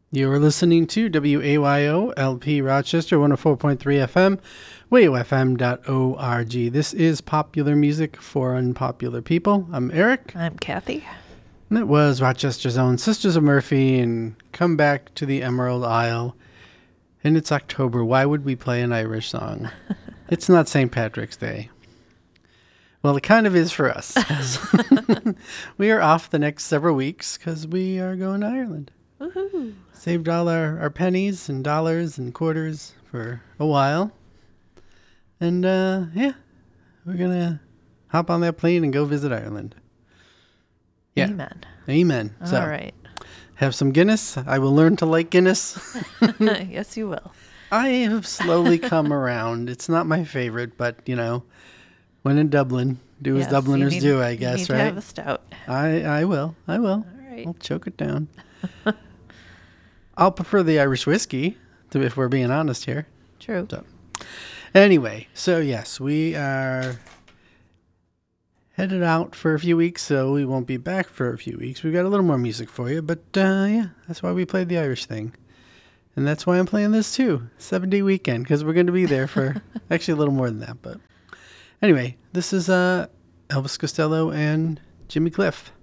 You're listening to WAYO LP Rochester 104.3 FM, wayofm.org. This is popular music for unpopular people. I'm Eric. I'm Kathy. And it was Rochester's own Sisters of Murphy and Come Back to the Emerald Isle. And it's October. Why would we play an Irish song? It's not St. Patrick's Day. Well, it kind of is for us. We are off the next several weeks because we are going to Ireland. Woohoo! Saved all our pennies and dollars and quarters for a while. And, we're going to hop on that plane and go visit Ireland. Yeah. Amen. All So, right. have some Guinness. I will learn to like Guinness. Yes, you will. I have slowly come around. It's not my favorite, but, when in Dublin, do as Dubliners do, I guess, you need right? to have a stout. I will. All right. I'll choke it down. I'll prefer the Irish whiskey, if we're being honest here. True. So, anyway, yes, we are headed out for a few weeks, so we won't be back for a few weeks. We've got a little more music for you, but that's why we played the Irish thing. And that's why I'm playing this too, 7-day weekend, because we're going to be there for actually a little more than that. But anyway, this is Elvis Costello and Jimmy Cliff.